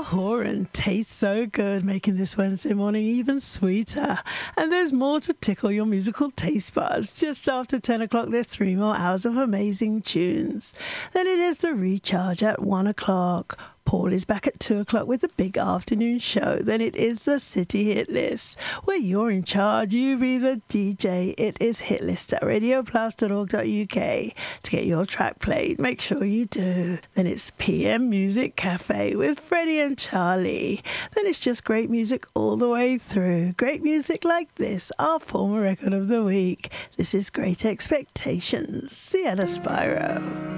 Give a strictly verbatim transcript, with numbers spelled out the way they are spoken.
Horan tastes so good, making this Wednesday morning even sweeter. And there's more to tickle your musical taste buds. Just after ten o'clock, there's three more hours of amazing tunes. Then it is the recharge at one o'clock. Paul is back at two o'clock with the big afternoon show. Then it is the City Hit List, where you're in charge, you be the D J. It is Hitlist at radio plus dot org dot U K. To get your track played, make sure you do. Then it's P M Music Cafe with Freddie and Charlie. Then it's just great music all the way through. Great music like this, our former record of the week. This is Great Expectations, Sienna Spyro.